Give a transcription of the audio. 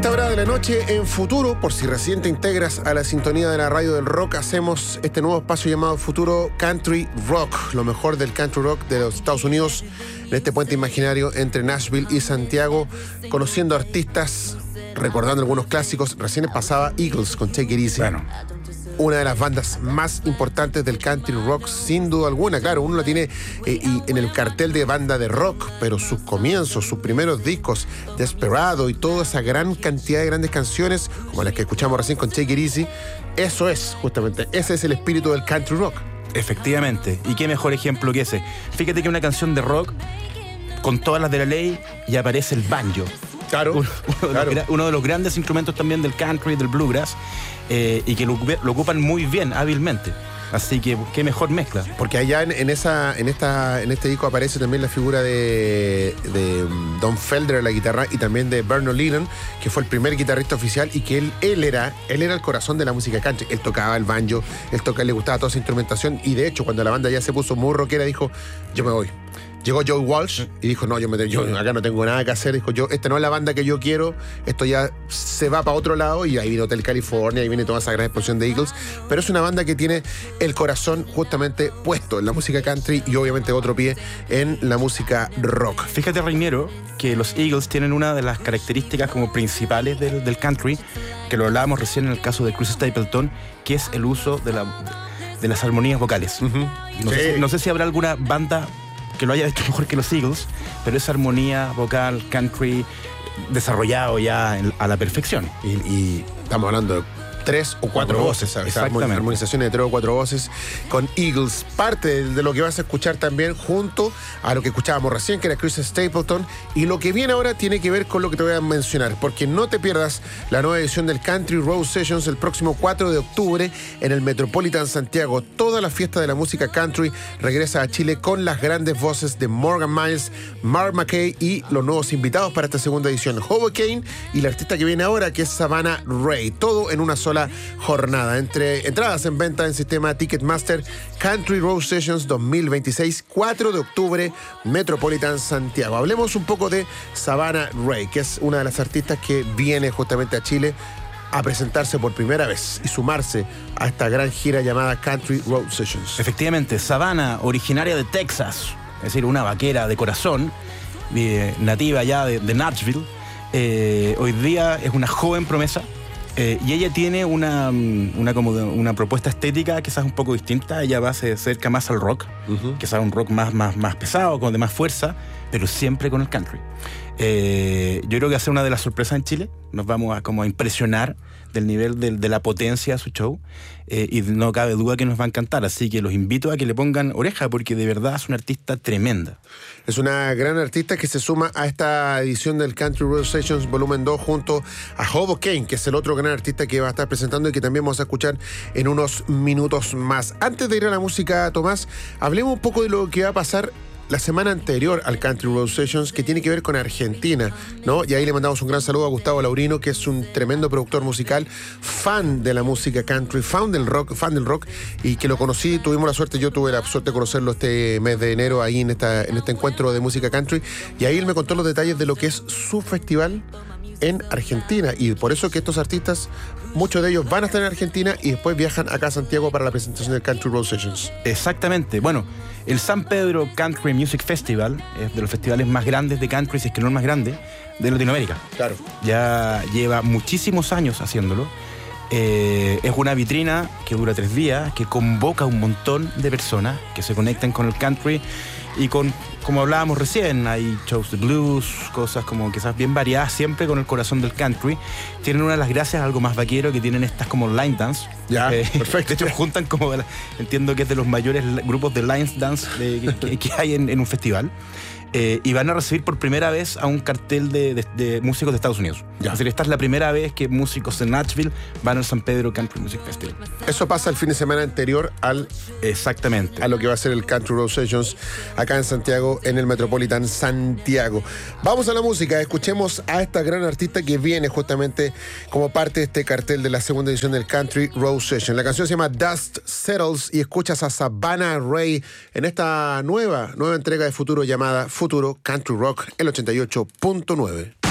esta hora de la noche en Futuro, por si recién te integras a la sintonía de la radio del rock, hacemos este nuevo espacio llamado Futuro Country Rock, lo mejor del country rock de los Estados Unidos, en este puente imaginario entre Nashville y Santiago, conociendo artistas, recordando algunos clásicos. Recién pasaba Eagles con Take It Easy. Bueno, una de las bandas más importantes del country rock, sin duda alguna. Claro, uno la tiene en el cartel de banda de rock, pero sus comienzos, sus primeros discos, Desperado y toda esa gran cantidad de grandes canciones, como las que escuchamos recién con Take It Easy, eso es, justamente, ese es el espíritu del country rock. efectivamente. ¿Y qué mejor ejemplo que ese? Fíjate que una canción de rock, con todas las de la ley, y aparece el banjo. Claro, Uno de los grandes instrumentos también del country, del bluegrass, y que lo ocupan muy bien, hábilmente. Así que qué mejor mezcla. Porque allá en este disco aparece también la figura de Don Felder a la guitarra y también de Vernon Lennon, que fue el primer guitarrista oficial y que él era el corazón de la música country. Él tocaba el banjo, le gustaba toda esa instrumentación y de hecho cuando la banda ya se puso muy rockera dijo, yo me voy. Llegó Joe Walsh y dijo, no, yo acá no tengo nada que hacer. Dijo, esta no es la banda que yo quiero, esto ya se va para otro lado. Y ahí viene Hotel California, ahí viene toda esa gran explosión de Eagles. Pero es una banda que tiene el corazón justamente puesto en la música country y obviamente otro pie en la música rock. Fíjate, Reynero, que los Eagles tienen una de las características como principales del country, que lo hablábamos recién en el caso de Chris Stapleton, que es el uso de las armonías vocales. Uh-huh. No sé si habrá alguna banda que lo haya hecho mejor que los Eagles, pero esa armonía vocal, country, desarrollado ya a la perfección. Y estamos hablando de 3 o 4 voces, ¿sabes? Armonizaciones de 3 o 4 voces con Eagles. Parte de lo que vas a escuchar también junto a lo que escuchábamos recién, que era Chris Stapleton. Y lo que viene ahora tiene que ver con lo que te voy a mencionar, porque no te pierdas la nueva edición del Country Road Sessions el próximo 4 de octubre en el Metropolitan Santiago. Toda la fiesta de la música country regresa a Chile con las grandes voces de Morgan Miles, Mark McKay y los nuevos invitados para esta segunda edición, Hobo Kane y la artista que viene ahora, que es Savannah Ray. Todo en una sola jornada. Entre entradas en venta en sistema Ticketmaster, Country Road Sessions 2026, 4 de octubre, Metropolitan Santiago. Hablemos un poco de Savannah Ray, que es una de las artistas que viene justamente a Chile a presentarse por primera vez y sumarse a esta gran gira llamada Country Road Sessions. Efectivamente, Savannah, originaria de Texas, es decir, una vaquera de corazón, nativa ya de Nashville, hoy día es una joven promesa. Y ella tiene una propuesta estética quizás un poco distinta. Ella se acerca más al rock, quizás un rock más pesado, con de más fuerza, pero siempre con el country. Yo creo que va a ser una de las sorpresas en Chile. Nos vamos a impresionar del nivel de la potencia de su show, y no cabe duda que nos va a encantar. Así que los invito a que le pongan oreja, porque de verdad es una artista tremenda. Es una gran artista que se suma a esta edición del Country Road Sessions Volumen 2 junto a Hobo Kane, que es el otro gran artista que va a estar presentando y que también vamos a escuchar en unos minutos más. Antes de ir a la música, Tomás, hablemos un poco de lo que va a pasar la semana anterior al Country Road Sessions, que tiene que ver con Argentina, ¿no? Y ahí le mandamos un gran saludo a Gustavo Laurino, que es un tremendo productor musical, fan de la música country, fan del rock, y que lo conocí, yo tuve la suerte de conocerlo este mes de enero ahí en este encuentro de música country, y ahí él me contó los detalles de lo que es su festival en Argentina, y por eso que estos artistas, muchos de ellos van a estar en Argentina y después viajan acá a Santiago para la presentación del Country Road Sessions. Exactamente. Bueno, el San Pedro Country Music Festival es de los festivales más grandes de country, si es que no el más grande, de Latinoamérica. Claro. Ya lleva muchísimos años haciéndolo. Es una vitrina que dura 3 días, que convoca a un montón de personas que se conectan con el country y como hablábamos recién, hay shows de blues, cosas como quizás bien variadas, siempre con el corazón del country. Tienen una de las gracias, algo más vaquero, que tienen estas como line dance. Ya, perfecto. De hecho, juntan como, entiendo que es de los mayores grupos de line dance que hay en un festival. Y van a recibir por primera vez a un cartel de músicos de Estados Unidos. Ya. Es decir, esta es la primera vez que músicos de Nashville van al San Pedro Country Music Festival. Eso pasa el fin de semana anterior Exactamente. a lo que va a ser el Country Road Sessions acá en Santiago, en el Metropolitan Santiago. Vamos a la música, escuchemos a esta gran artista que viene justamente como parte de este cartel de la segunda edición del Country Road Sessions. La canción se llama Dust Settles y escuchas a Savannah Ray en esta nueva entrega de Futuro llamada Futuro Country Rock, el 88.9.